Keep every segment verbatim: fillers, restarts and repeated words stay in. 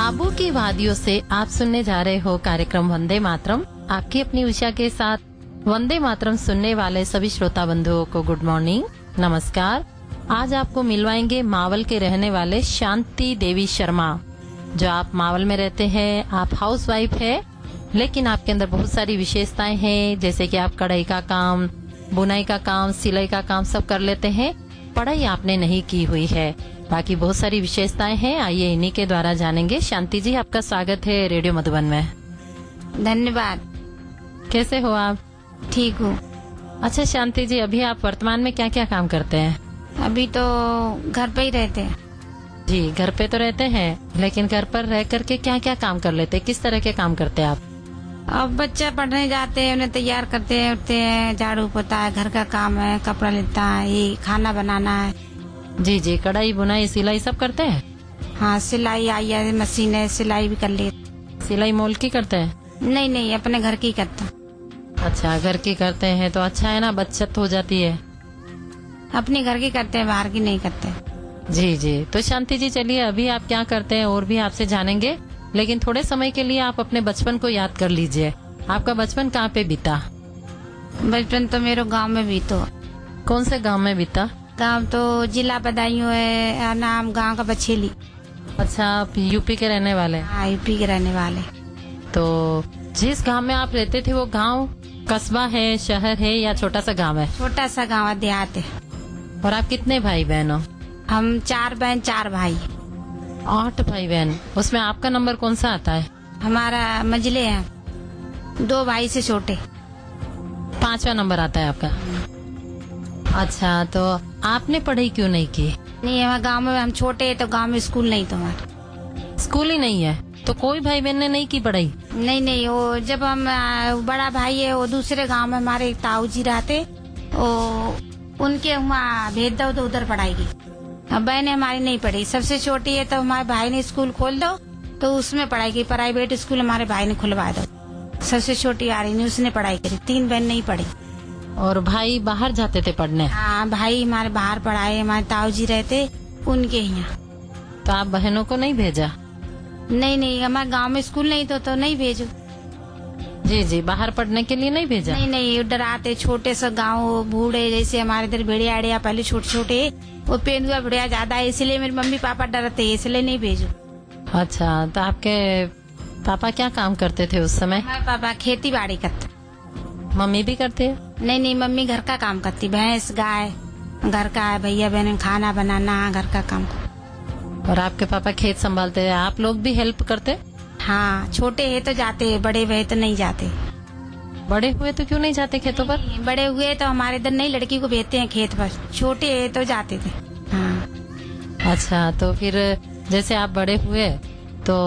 आबू की वादियों से आप सुनने जा रहे हो कार्यक्रम वंदे मातरम। आपकी अपनी उषा के साथ वंदे मातरम सुनने वाले सभी श्रोता बंधुओं को गुड मॉर्निंग, नमस्कार। आज आपको मिलवाएंगे मावल के रहने वाले शांति देवी शर्मा। जो आप मावल में रहते हैं, आप हाउस वाइफ है, लेकिन आपके अंदर बहुत सारी विशेषताएं हैं, जैसे कि आप कढ़ाई का काम, बुनाई का काम, सिलाई का काम सब कर लेते हैं। पढ़ाई आपने नहीं की हुई है, बाकी बहुत सारी विशेषताएं हैं। आइए इन्हीं के द्वारा जानेंगे। शांति जी, आपका स्वागत है रेडियो मधुबन में। धन्यवाद। कैसे हो आप? ठीक हूँ। अच्छा शांति जी, अभी आप वर्तमान में क्या क्या काम करते हैं? अभी तो घर पे ही रहते हैं। जी, घर पे तो रहते हैं, लेकिन घर पर रह करके क्या क्या काम कर लेते हैं? किस तरह के काम करते हैं आप? अब बच्चे पढ़ने जाते हैं, उन्हें तैयार करते हैं, उठते हैं, झाड़ू पोता है, घर का काम है, कपड़ा लेता है, ये खाना बनाना है। जी जी, कढ़ाई बुनाई सिलाई सब करते हैं? हाँ, सिलाई आई है, मशीन है, सिलाई भी कर ले। सिलाई मोल की करते हैं? नहीं नहीं, अपने घर की करता। अच्छा, घर की करते हैं तो अच्छा है ना, बचत हो जाती है। अपने घर की करते हैं, बाहर की नहीं करते। जी जी, तो शांति जी चलिए, अभी आप क्या करते हैं और भी आपसे जानेंगे, लेकिन थोड़े समय के लिए आप अपने बचपन को याद कर लीजिए। आपका बचपन कहाँ पे बीता? बचपन तो मेरे गांव में बीतो। कौन से गांव में बीता? गांव तो जिला बदायूं है, नाम गांव का बछेली। अच्छा, आप यूपी के रहने वाले? हाँ, यूपी के रहने वाले। तो जिस गांव में आप रहते थे वो गांव कस्बा है, शहर है या छोटा सा गांव है? छोटा सा गांव है, देहात है। और आप कितने भाई बहन हो? हम चार बहन चार भाई। आठ भाई बहन। उसमें आपका नंबर कौन सा आता है? हमारा मंझले है, दो भाई से छोटे। पांचवा नंबर आता है आपका। अच्छा, तो आपने पढ़ाई क्यों नहीं की? नहीं, हमारे गांव में हम छोटे हैं तो गांव में स्कूल नहीं, तो हमारे स्कूल ही नहीं है, तो कोई भाई बहन ने नहीं की पढ़ाई? नहीं नहीं, वो जब हम बड़ा भाई है वो दूसरे गांव में हमारे ताऊ जी रहते, वो उनके वहाँ भेज दो तो उधर पढ़ाई की। अब बहने हमारी नहीं पढ़ी, सबसे छोटी है तो हमारे भाई ने स्कूल खोल दो तो उसमें पढ़ाई की। प्राइवेट स्कूल हमारे भाई ने खुलवा दो। सबसे छोटी आ रही नहीं, उसने पढ़ाई करी। तीन बहन नहीं पढ़ी। और भाई बाहर जाते थे पढ़ने? हाँ, भाई हमारे बाहर पढ़ाए, हमारे ताऊ जी रहते उनके यहाँ। तो आप बहनों को नहीं भेजा? नहीं नहीं, हमारे गांव में स्कूल नहीं तो, तो नहीं भेजो। जी जी, बाहर पढ़ने के लिए नहीं भेजा? नहीं नहीं, डराते। छोटे से गांव, बूढ़े जैसे हमारे इधर भेड़िया आड़िया पहले छोटे छोटे, वो पेंदुआ भेड़िया ज्यादा है, इसलिए मेरी मम्मी पापा डरते, इसलिए नहीं भेजो। अच्छा, तो आपके पापा क्या काम करते थे उस समय? हमारे पापा खेती बाड़ी करते। मम्मी भी करते हैं? नहीं नहीं, मम्मी घर का काम करती, भैंस गाय घर का है, भैया बहन खाना बनाना, घर का काम। और आपके पापा खेत संभालते हैं, आप लोग भी हेल्प करते? हाँ, छोटे है तो जाते, बड़े हुए तो नहीं जाते। बड़े हुए तो क्यों नहीं जाते खेतों पर? बड़े हुए तो हमारे इधर नहीं, लड़की को भेजते हैं खेत पर। छोटे है तो जाते थे। हाँ। अच्छा, तो फिर जैसे आप बड़े हुए तो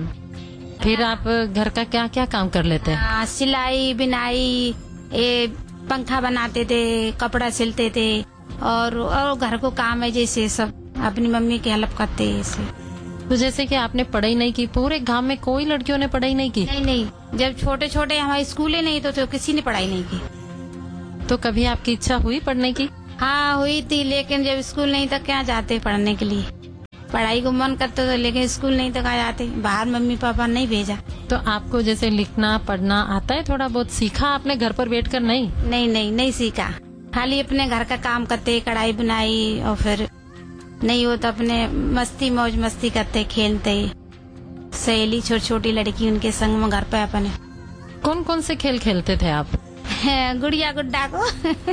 फिर आप घर का क्या क्या काम कर लेते हैं? हाँ, सिलाई बिनाई, ये पंखा बनाते थे, कपड़ा सिलते थे, और, और घर को काम है जैसे सब अपनी मम्मी की हेल्प करते हैं। तो जैसे कि आपने पढ़ाई नहीं की, पूरे गांव में कोई लड़कियों ने पढ़ाई नहीं की? नहीं नहीं, जब छोटे छोटे हमारे स्कूल ही नहीं तो, तो किसी ने पढ़ाई नहीं की। तो कभी आपकी इच्छा हुई पढ़ने की? हाँ हुई थी, लेकिन जब स्कूल नहीं तो क्या जाते पढ़ने के लिए। पढ़ाई को मन करता था, लेकिन स्कूल नहीं तो कहाँ जाते, बाहर मम्मी पापा नहीं भेजा। तो आपको जैसे लिखना पढ़ना आता है? थोड़ा बहुत सीखा आपने घर पर बैठकर? नहीं नहीं नहीं, नहीं सीखा। खाली अपने घर का काम करते, कढ़ाई बुनाई, और फिर नहीं हो तो अपने मस्ती मौज मस्ती करते, खेलते। सहेली छोटी छोटी लड़की उनके संग में घर पे अपने। कौन कौन से खेल खेलते थे आप? गुड़िया गुड्डा को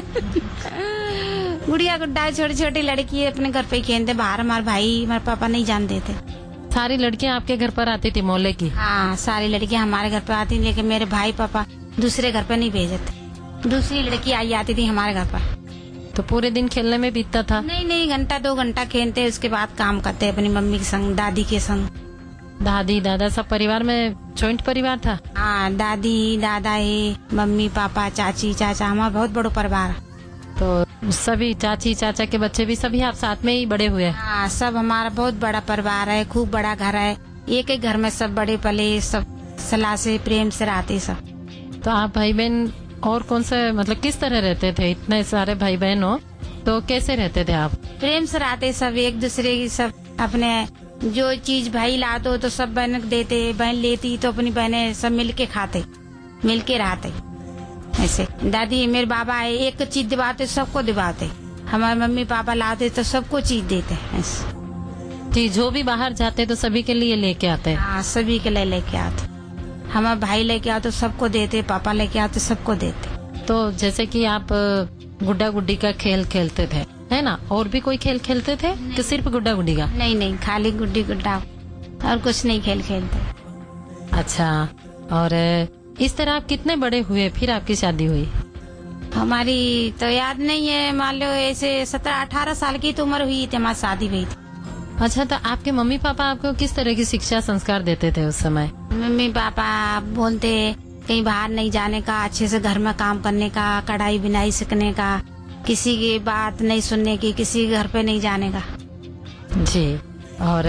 गुड़िया गुड्डा छोटी छोटी लड़की अपने घर पे खेलते, बाहर हमारे भाई हमारे पापा नहीं जानते थे। सारी लड़कियां आपके घर पर आती थी मोहल्ले की? हाँ, सारी लड़कियां हमारे घर पे आती, लेकिन मेरे भाई पापा दूसरे घर पे नहीं भेजे थे। दूसरी लड़की आई आती थी हमारे घर पर। तो पूरे दिन खेलने में बीतता था? नहीं नहीं, घंटा दो घंटा खेलते, उसके बाद काम करते अपनी मम्मी के संग, दादी के संग। दादी दादा सब परिवार में जॉइंट परिवार था? हाँ, दादी दादा है, मम्मी पापा चाची चाचा, हमारा बहुत बड़ा परिवार है। तो सभी चाची चाचा के बच्चे भी सभी आप साथ में ही बड़े हुए? हाँ, सब हमारा बहुत बड़ा परिवार है, खूब बड़ा घर है। एक एक घर में सब बड़े पले, सब सलाह से प्रेम से रहते सब। तो आप भाई बहन और कौन से, मतलब किस तरह रहते थे? इतने सारे भाई बहन हो तो कैसे रहते थे आप? प्रेम से रहते सब, एक दूसरे की सब अपने जो चीज भाई लाते तो सब बहन को देते, बहन लेती तो अपनी बहनें सब मिल के खाते, मिल के रहते। ऐसे दादी मेरे बाबा एक चीज दिवाते सबको दिवाते, हमारे मम्मी पापा लाते तो सबको चीज देते। ऐसे जी, जो भी बाहर जाते तो सभी के लिए लेके आते हैं। हाँ, सभी के लिए लेके आते। हमारे भाई लेके आते सबको देते, पापा लेके आते सबको देते। तो जैसे कि आप गुड्डा गुड्डी का खेल खेलते थे, है ना? और भी कोई खेल खेलते थे कि सिर्फ गुड्डा गुड्डी का? नहीं नहीं, खाली गुड्डी गुड्डा और कुछ नहीं खेल खेलते। अच्छा, और इस तरह आप कितने बड़े हुए फिर आपकी शादी हुई? हमारी तो याद नहीं है, मान लो ऐसे सत्रह अठारह साल की तो उम्र हुई थी हमारी शादी हुई थी। अच्छा, तो आपके मम्मी पापा आपको किस तरह की शिक्षा संस्कार देते थे उस समय? मम्मी पापा बोलते कहीं बाहर नहीं जाने का, अच्छे से घर में काम करने का, कढ़ाई बुनाई सीखने का, किसी की बात नहीं सुनने की, किसी के घर पे नहीं जाने का। जी, और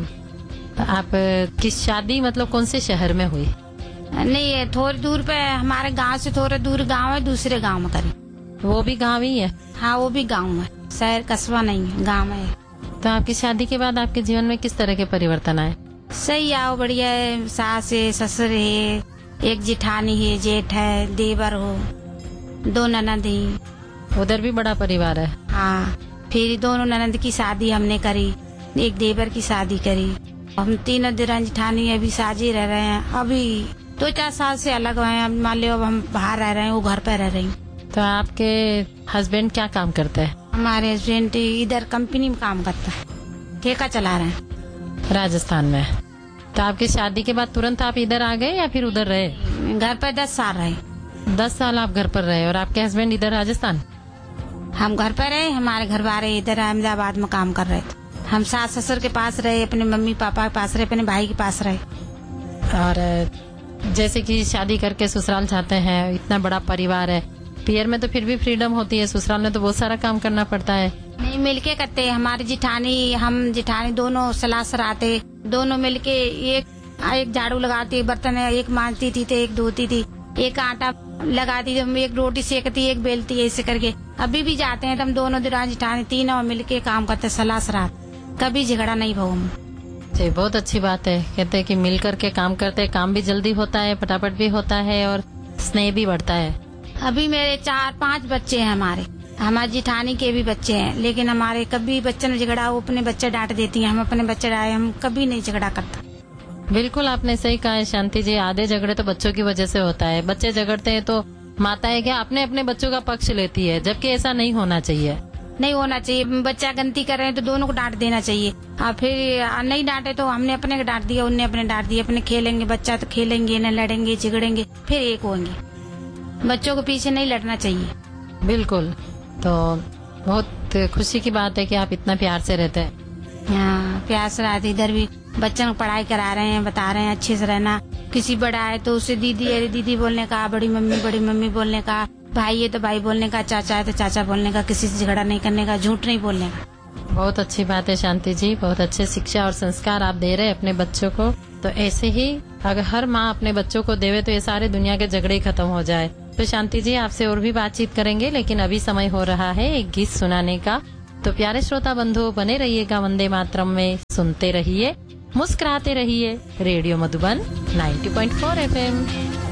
आप की शादी मतलब कौन से शहर में हुई? नहीं, थोड़ी दूर पे, हमारे गांव से थोड़ा दूर गांव है, दूसरे गांव में करी। वो भी गांव ही है? हाँ, वो भी गांव है, शहर कस्बा नहीं है, गांव है। तो आपकी शादी के बाद आपके जीवन में किस तरह के परिवर्तन आए? सही आओ, बढ़िया है। सास है, ससुर है, एक जिठानी है, जेठ है, देवर हो, दो ननद है। उधर भी बड़ा परिवार है? हाँ, फिर दोनों ननद की शादी हमने करी, एक देवर की शादी करी। हम तीनों दिरानी जिठानी अभी साझी रह रहे हैं। अभी दो चार साल से अलग हुए हैं। मान लो अब हम बाहर रह रहे हैं, वो घर पे रह रही। तो आपके हस्बैंड क्या काम करते हैं? हमारे हस्बैंड इधर कंपनी में काम करता है, ठेका चला रहे हैं राजस्थान में। तो आपकी शादी के बाद तुरंत आप इधर आ गए या फिर उधर रहे? घर पर दस साल रहे। दस साल आप घर पर रहे और आपके हस्बैंड इधर राजस्थान? हम घर पर रहे, हमारे घर वाले इधर अहमदाबाद में काम कर रहे थे। हम सास ससुर के पास रहे, अपने मम्मी पापा के पास रहे, अपने भाई के पास रहे। और जैसे कि शादी करके ससुराल जाते हैं, इतना बड़ा परिवार है, पियर में तो फिर भी फ्रीडम होती है, ससुराल में तो बहुत सारा काम करना पड़ता है। नहीं, मिलके करते। हमारी जिठानी, हम जिठानी दोनों सलाह सराते, दोनों मिलके एक एक झाड़ू लगाती, बर्तन एक मांजती थी तो एक धोती थी, एक आटा लगाती थी, एक रोटी सेकती, एक बेलती, ऐसे करके। अभी भी जाते हैं तो हम दोनों दिरानी जिठानी तीनों मिलके काम करते, सलाह सरात, कभी झगड़ा नहीं भाव हम। जी, बहुत अच्छी बात है। कहते हैं कि मिल करके काम करते, काम भी जल्दी होता है, फटाफट भी होता है और स्नेह भी बढ़ता है। अभी मेरे चार पांच बच्चे हैं, हमारे हमारी जिठानी के भी बच्चे हैं, लेकिन हमारे कभी बच्चे ने झगड़ा, वो अपने बच्चे डांट देती हैं, हम अपने बच्चे डांटे, हम कभी नहीं झगड़ा करता। बिल्कुल आपने सही कहा है शांति जी, आधे झगड़े तो बच्चों की वजह से होता है। बच्चे झगड़ते हैं तो माताएं क्या अपने अपने बच्चों का पक्ष लेती है, जबकि ऐसा नहीं होना चाहिए। नहीं होना चाहिए। बच्चा गलती कर रहे हैं तो दोनों को डांट देना चाहिए। और फिर नहीं डांटे तो हमने अपने को डांट दिया, उनने अपने डांट दिया। अपने खेलेंगे, बच्चा तो खेलेंगे, न लड़ेंगे झगड़ेंगे, फिर एक होंगे। बच्चों के पीछे नहीं लड़ना चाहिए। बिल्कुल, तो बहुत खुशी की बात है कि आप इतना प्यार से रहते हैं। हाँ, प्यार से रहते। इधर भी बच्चों को पढ़ाई करा रहे हैं, बता रहे हैं अच्छे से रहना। किसी बड़ा है तो उसे दीदी अरे दीदी बोलने का, बड़ी मम्मी बड़ी मम्मी बोलने का, भाई है तो भाई बोलने का, चाचा है तो चाचा बोलने का, किसी से झगड़ा नहीं करने का, झूठ नहीं बोलने का। बहुत अच्छी बात है शांति जी, बहुत अच्छे शिक्षा और संस्कार आप दे रहे हैं अपने बच्चों को। तो ऐसे ही अगर हर माँ अपने बच्चों को देवे तो ये सारे दुनिया के झगड़े खत्म हो जाए। तो शांति जी आपसे और भी बातचीत करेंगे, लेकिन अभी समय हो रहा है एक गीत सुनाने का। तो प्यारे श्रोता बंधु बने रहिएगा वंदे मातरम में, सुनते रहिए, मुस्कुराते रहिए। Radio Madhuban ninety point four F M.